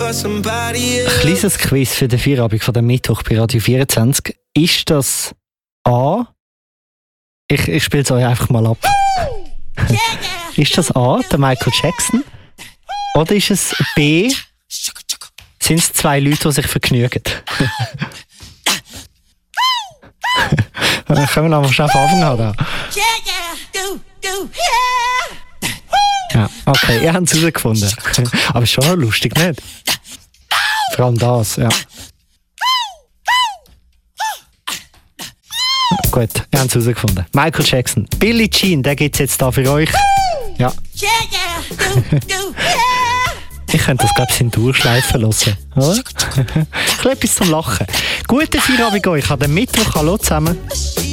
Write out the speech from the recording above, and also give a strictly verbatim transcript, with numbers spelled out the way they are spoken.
Ein kleines Quiz für den Feierabend von dem Mittwoch bei Radio vierundzwanzig. Ist das A? Ich, ich spiele es euch einfach mal ab. Ist das A, der Michael Jackson? Oder ist es B, sind es zwei Leute, die sich vergnügen? Dann können wir einfach schon auf Anfang haben. Ja, okay, ihr habt es herausgefunden. Aber ist schon noch lustig, nicht? Vor allem das, ja. Gut, ihr habt es herausgefunden. Michael Jackson. Billie Jean, der gibt es jetzt da für euch. Ja. Ich könnte das, glaube ich, in Durchschleifen lassen. Oder? Ein bisschen etwas zum Lachen. Guten Feierabend euch an dem Mittwoch. Hallo zusammen.